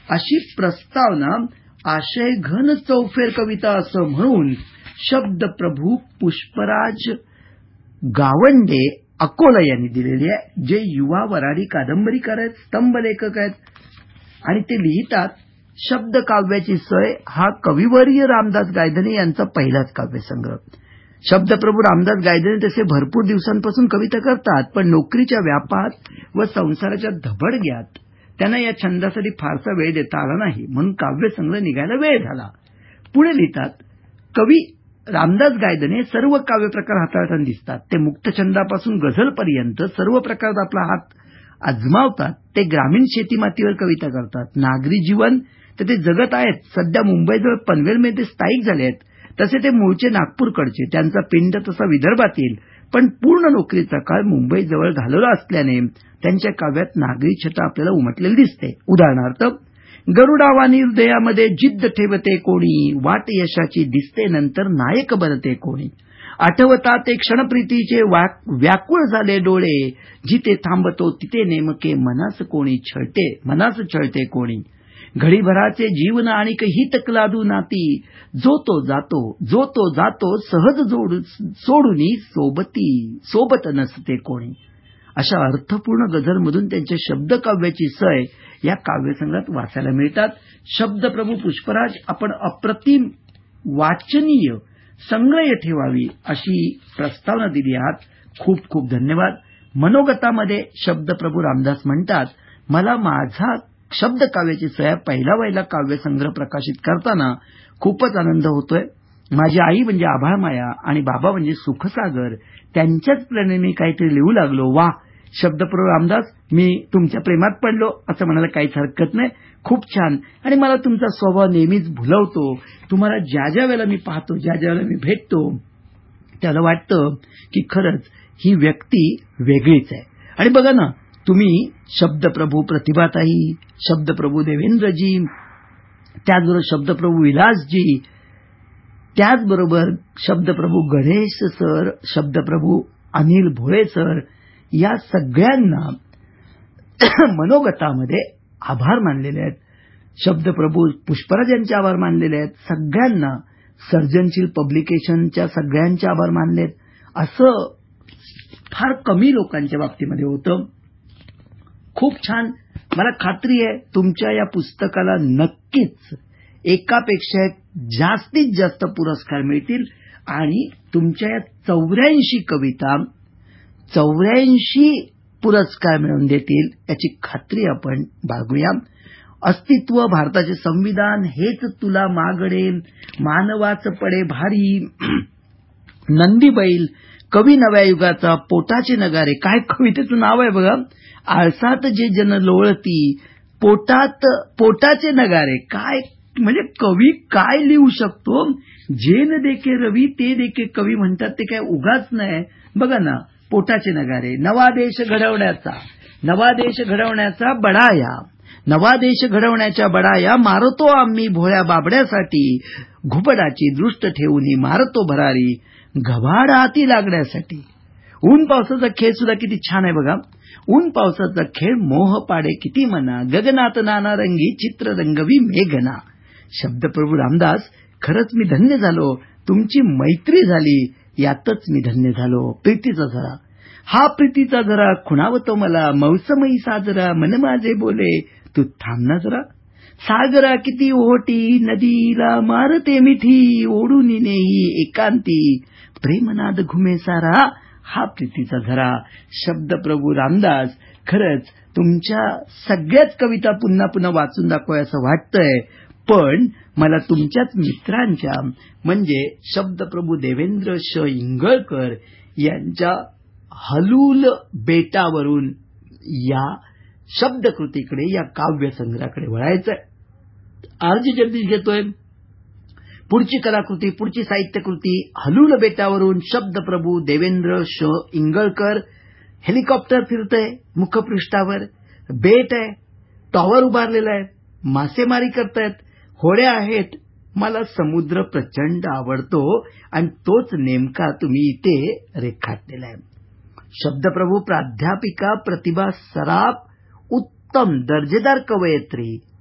अशी प्रस्तावना आशय घन चौफेर कविता असं म्हणून शब्दप्रभू पुष्पराज गावंडे अकोला यांनी दिलेली आहे, जे युवा वराडी कादंबरीकार आहेत, स्तंभ लेखक आहेत. आणि ते लिहितात, शब्द काव्याची सय हा कविवर्य रामदास गायधनी यांचा पहिलाच काव्यसंग्रह. शब्दप्रभू रामदास गायधनी तसे भरपूर दिवसांपासून कविता करतात, पण नोकरीच्या व्यापात व संसाराच्या धबडग्यात त्यांना या छंदासाठी फारसा वेळ देता आला नाही, म्हणून काव्यसंग्रह निघायला वेळ झाला. पुढे लिहितात, कवी रामदास गायधनी सर्व काव्य प्रकार हाताळताना दिसतात. ते मुक्तछंदापासून गझलपर्यंत सर्व प्रकारात आपला हात आजमावतात. ते ग्रामीण शेतीमातीवर कविता करतात. नागरी जीवन तर ते जगत आहेत. सध्या मुंबईजवळ पनवेलमध्ये ते स्थायिक झाले आहेत. तसे ते मूळचे नागपूरकडचे, त्यांचा पिंड तसा विदर्भातील, पण पूर्ण नोकरीचा काळ मुंबईजवळ घालवला असल्याने त्यांच्या काव्यात नागरी छटा आपल्याला उमटलेली दिसते. उदाहरणार्थ, गरुडावानी हृदयामध्ये जिद्द ठेवते कोणी, वाट यशाची दिसते नंतर नायक बनते कोणी. आठवतात ते क्षणप्रीतीचे व्याकुळ झाले डोळे, जिथे थांबतो तिथे नेमके मनास छळते कोणी. घडीभराचे जीवन आणि हित क्लादू नाती, जो तो जातो सहज सोडूनी सोबत नसते कोणी. अशा अर्थपूर्ण गझलमधून त्यांच्या शब्दकाव्याची सय या काव्यसंग्रहात वाचायला मिळतात. शब्दप्रभू पुष्पराज आपण अप्रतिम वाचनीय संग्रह ठेवावी अशी प्रस्तावना दिली आहात. खूप खूप धन्यवाद. मनोगतामध्ये शब्दप्रभू रामदास म्हणतात, मला माझा शब्दकाव्याची सया पहिला काव्यसंग्रह प्रकाशित करताना खूपच आनंद होतोय. माझी आई म्हणजे आभाळमाया आणि बाबा म्हणजे सुखसागर, त्यांच्याच प्रेरणेने काहीतरी लिहू लागलो. वा शब्दप्रभू रामदास, मी तुमच्या प्रेमात पडलो असं म्हणायला काहीच हरकत नाही. खूप छान. आणि मला तुमचा स्वभाव नेहमीच भुलवतो. तुम्हाला ज्या ज्या वेळेला मी पाहतो, ज्या ज्या वेळेला मी भेटतो, त्याला वाटतं की खरंच ही व्यक्ती वेगळीच आहे. आणि बघा ना, तुम्ही शब्दप्रभू प्रतिभाताई, शब्दप्रभू देवेंद्रजी, त्याचबरोबर शब्दप्रभू विलासजी, त्याचबरोबर शब्दप्रभू गणेश सर, शब्दप्रभू अनिल भोळे सर, या सगळ्यांना मनोगतामध्ये आभार मानलेले आहेत. शब्दप्रभू पुष्पराज यांचे आभार मानलेले आहेत. सगळ्यांना सर्जनशील पब्लिकेशनच्या सगळ्यांचे आभार मानलेत. असं फार कमी लोकांच्या बाबतीमध्ये होतं. खूप छान. मला खात्री आहे तुमच्या या पुस्तकाला नक्कीच एकापेक्षा जास्तीत जास्त पुरस्कार मिळतील आणि तुमच्या या 84 कविता 84 पुरस्कार मिळवून देतील याची खात्री आपण बाळगूया. अस्तित्व, भारताचे संविधान, हेच तुला मागणे, मानवाच पडे भारी, नंदी बैल, कवी नव्या युगाचा, पोटाचे नगारे. काय कवितेचं नाव आहे बघा. आळसात जे जन लोळती, पोटाचे नगारे. काय म्हणजे कवी काय लिहू शकतो. जे न देखे रवी ते देखे कवी म्हणतात, ते काय उगाच नाही. बघा ना, पोटाचे नगारे. नवा देश घडवण्याचा बडाया, नवा देश घडवण्याच्या बडाया मारतो आम्ही भोळ्या बाबड्यासाठी, घुबडाची दृष्ट ठेवून मारतो भरारी, घबाड हाती लागण्यासाठी. ऊन पावसाचा खेळ सुद्धा किती छान आहे बघा. ऊन पावसाचा खेळ मोह पाडे किती मना, गगनात नाना रंगी चित्र रंगवी मेघना. शब्दप्रभू रामदास, खरंच मी धन्य झालो. तुमची मैत्री झाली यातच मी धन्य झालो. प्रीतीचा झरा, हा प्रीतीचा झरा खुणावतो मला, मौसमही साजरा मन माझे बोले तू थांबना जरा. सागरा किती ओहोटी, नदीला मारते मिठी, ओढून नेही एकांती, प्रेमनाद घुमे सारा, हा प्रीतीचा झरा. शब्दप्रभू रामदास, खरंच तुमच्या सगळ्याच कविता पुन्हा पुन्हा वाचून दाखवाय असं वाटतंय, पण मला तुमच्याच मित्रांच्या म्हणजे शब्दप्रभू देवेंद्र श इंगळकर यांच्या हलूल बेटावरून या शब्दकृतीकडे, या काव्यसंग्रहाकडे वळायचंय. आरजी जगदीश घेतोय पुढची कलाकृती, पुढची साहित्यकृती. हलूल बेटावरून शब्दप्रभू देवेंद्र श इंगळकर. हेलिकॉप्टर फिरतंय मुखपृष्ठावर, बेट आहे, टॉवर उभारलेला आहे, मासेमारी करतायत, होड्या आहेत. मला समुद्र प्रचंड आवडतो आणि तोच नेमका तुम्ही इथे रेखाटलेला आहे. शब्दप्रभू प्राध्यापिका प्रतिभा सराफ, उत्तम दर्जेदार कवयित्री,